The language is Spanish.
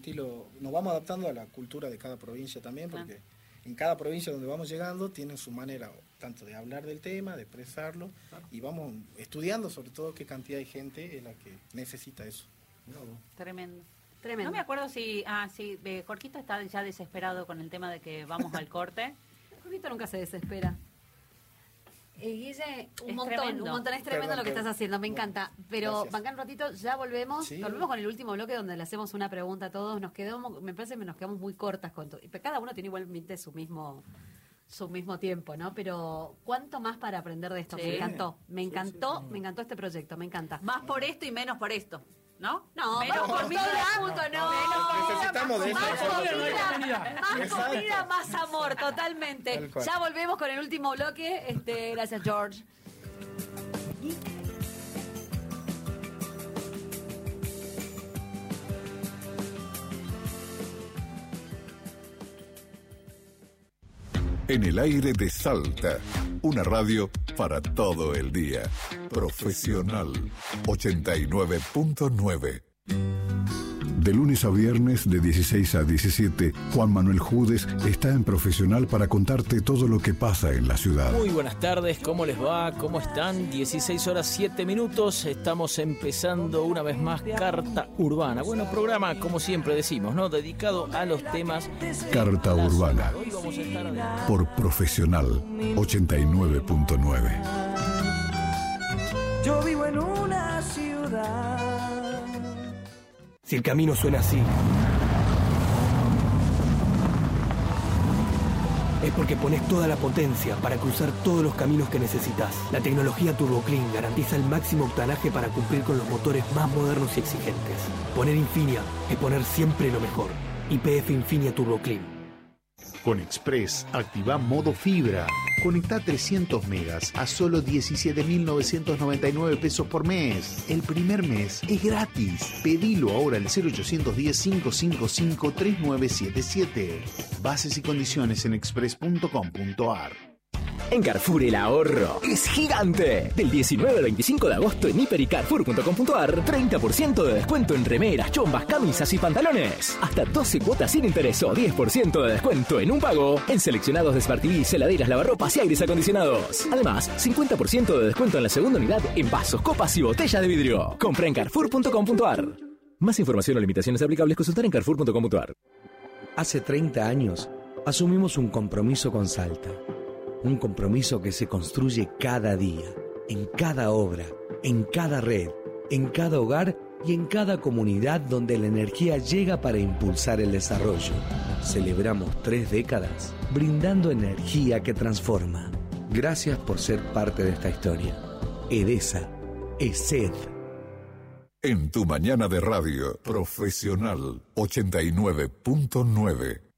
estilo, nos vamos adaptando a la cultura de cada provincia también, porque en cada provincia donde vamos llegando tienen su manera tanto de hablar del tema, de expresarlo, y vamos estudiando sobre todo qué cantidad de gente es la que necesita eso. Tremendo. No me acuerdo si Jorquito está ya desesperado con el tema de que vamos al corte. Jorquito nunca se desespera. Guille, un montón, es tremendo Perdón, lo que estás haciendo, me encanta. Pero bancá un ratito, ya volvemos. Sí. Volvemos con el último bloque donde le hacemos una pregunta a todos. Me parece que nos quedamos muy cortas con todo. Cada uno tiene igualmente su mismo tiempo, ¿no? Pero ¿cuánto más para aprender de esto? Me encantó este proyecto, me encanta. Más por esto y menos por esto, ¿no? No, menos por mí Necesitamos de eso. más comida, más amor, totalmente. Ya volvemos con el último bloque. Gracias, George. En el aire de Salta, una radio para todo el día. Profesional 89.9. De lunes a viernes de 16 a 17, Juan Manuel Judes está en Profesional para contarte todo lo que pasa en la ciudad. Muy buenas tardes, ¿cómo les va? ¿Cómo están? 16 horas 7 minutos, estamos empezando una vez más Carta Urbana. Bueno, programa, como siempre decimos, ¿no? Dedicado a los temas... Carta Urbana, hoy vamos a estar por Profesional 89.9. Yo vivo en una ciudad. Si el camino suena así, es porque pones toda la potencia para cruzar todos los caminos que necesitas. La tecnología Turbo Clean garantiza el máximo octanaje para cumplir con los motores más modernos y exigentes. Poner Infinia es poner siempre lo mejor. YPF Infinia Turbo Clean. Con Express, activa modo fibra. Conecta 300 megas a solo 17.999 pesos por mes. El primer mes es gratis. Pedilo ahora al 0810-555-3977. Bases y condiciones en express.com.ar. En Carrefour el ahorro es gigante. Del 19 al 25 de agosto en hiper y carrefour.com.ar, 30% de descuento en remeras, chombas, camisas y pantalones. Hasta 12 cuotas sin interés o 10% de descuento en un pago en seleccionados de Smart TV, heladeras, lavarropas y aires acondicionados. Además, 50% de descuento en la segunda unidad en vasos, copas y botellas de vidrio. Compra en carrefour.com.ar. Más información o limitaciones aplicables, consultar en carrefour.com.ar. Hace 30 años asumimos un compromiso con Salta. Un compromiso que se construye cada día, en cada obra, en cada red, en cada hogar y en cada comunidad donde la energía llega para impulsar el desarrollo. Celebramos 3 décadas brindando energía que transforma. Gracias por ser parte de esta historia. Edesa, ESED. En tu mañana de radio, Profesional 89.9.